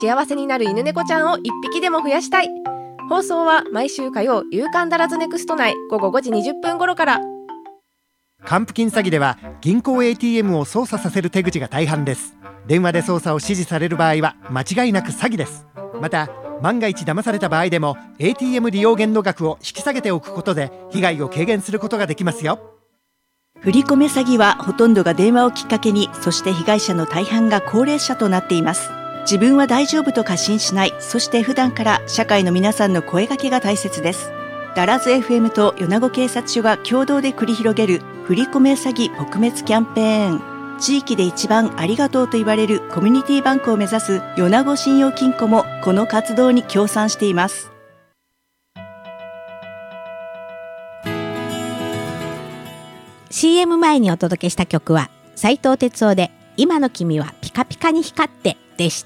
幸せになる犬猫ちゃんを一匹でも増やしたい。放送は毎週火曜夕刊ダラズネクスト内午後5時20分頃から。 還付金詐欺では銀行 ATM を操作させる手口が大半です。電話で操作を指示される場合は間違いなく詐欺です。また万が一騙された場合でも ATM 利用限度額を引き下げておくことで被害を軽減することができますよ。 振り込め詐欺はほとんどが電話をきっかけに、そして被害者の大半が高齢者となっています。自分は大丈夫と過信しない、そして普段から社会の皆さんの声掛けが大切です。ダラズ FM と米子警察署が共同で繰り広げる振り込め詐欺撲滅キャンペーン。地域で一番ありがとうと言われるコミュニティバンクを目指す米子信用金庫もこの活動に協賛しています。 CM 前にお届けした曲は斉藤哲夫で今の君はピカピカに光ってでした。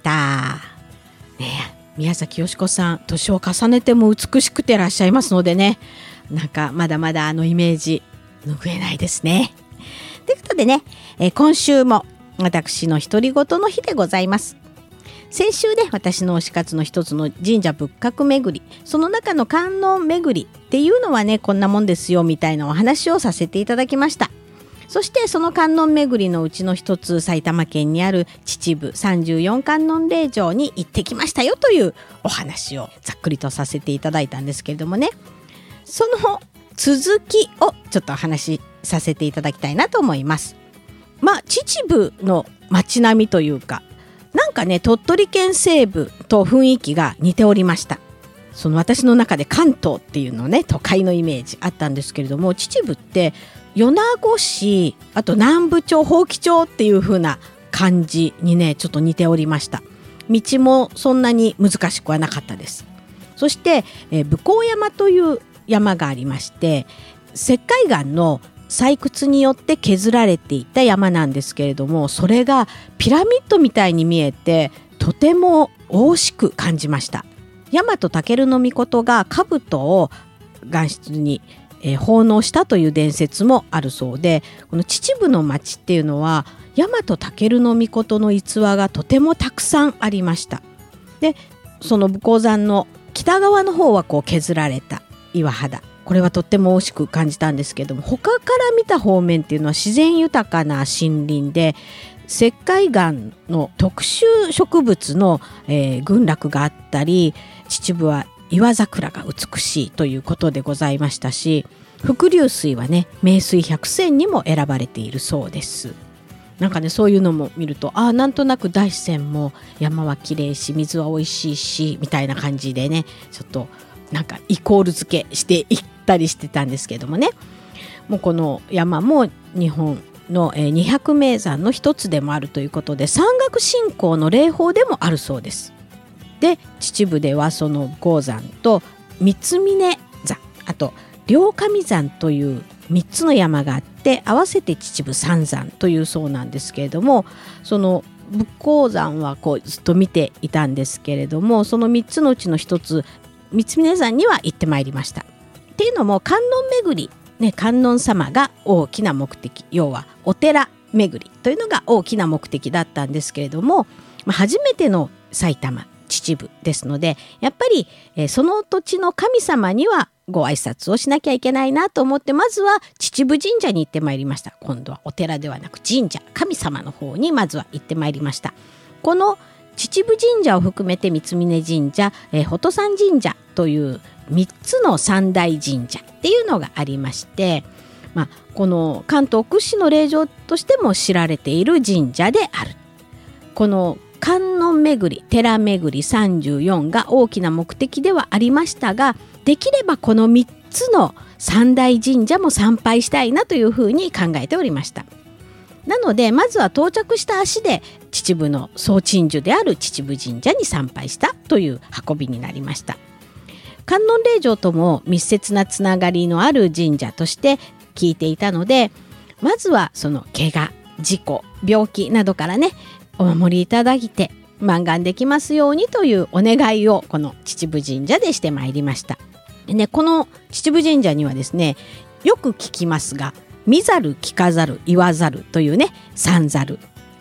ねえ、宮崎美子さん、年を重ねても美しくてらっしゃいますのでね、なんかまだまだあのイメージ拭えないですね。ということでね、今週も私の独り言の日でございます。先週ね、私の推し活の一つの神社仏閣巡り、その中の観音巡りっていうのはね、こんなもんですよみたいなお話をさせていただきました。そしてその観音巡りのうちの一つ、埼玉県にある秩父34観音霊場に行ってきましたよというお話をざっくりとさせていただいたんですけれどもね、その続きをちょっとお話しさせていただきたいなと思います。秩父の街並みというか、なんかね、鳥取県西部と雰囲気が似ておりました。その私の中で関東っていうのね、都会のイメージあったんですけれども、秩父って米子市、あと南部町、伯耆町っていう風な感じにね、ちょっと似ておりました。道もそんなに難しくはなかったです。そして、武甲山という山がありまして、石灰岩の採掘によって削られていた山なんですけれども、それがピラミッドみたいに見えてとても惜しく感じました。大和尊命が兜を岩室に奉納したという伝説もあるそうで、この秩父の町っていうのは大和尊命の逸話がとてもたくさんありました。で、その武甲山の北側の方はこう削られた岩肌、これはとっても惜しく感じたんですけれども、他から見た方面っていうのは自然豊かな森林で、石灰岩の特殊植物の、群落があったり、秩父は岩桜が美しいということでございましたし、伏流水はね、名水百選にも選ばれているそうです。なんかね、そういうのも見ると、なんとなく大自然も山は綺麗し、水は美味しいしみたいな感じでね、ちょっとなんかイコール付けしていったりしてたんですけどもね、もうこの山も日本の200名山の一つでもあるということで、山岳信仰の霊峰でもあるそうです。で、秩父ではその武甲山と三峯山、あと両神山という3つの山があって、合わせて秩父三山というそうなんですけれども、その武甲山はこうずっと見ていたんですけれども、その3つのうちの一つ、三峯山には行ってまいりました。っていうのも観音巡り、ね、観音様が大きな目的、要はお寺巡りというのが大きな目的だったんですけれども、初めての埼玉秩父ですので、やっぱり、その土地の神様にはご挨拶をしなきゃいけないなと思って、まずは秩父神社に行ってまいりました。今度はお寺ではなく神社、神様の方にまずは行ってまいりました。この秩父神社を含めて三峯神社、宝登山神社という3つの三大神社っていうのがありまして、この関東屈指の霊場としても知られている神社である。この観音巡り、寺巡り34が大きな目的ではありましたが、できればこの3つの三大神社も参拝したいなというふうに考えておりました。なのでまずは到着した足で秩父の総鎮守である秩父神社に参拝したという運びになりました。観音霊場とも密接なつながりのある神社として聞いていたので、まずはその怪我、事故、病気などからね、お守りいただいて満願できますようにというお願いをこの秩父神社でしてまいりました。でね、この秩父神社にはですね、よく聞きますが、見ざる聞かざる言わざるというね、三ざる、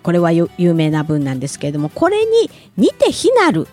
これは有名な文なんですけれども、これに似て非なる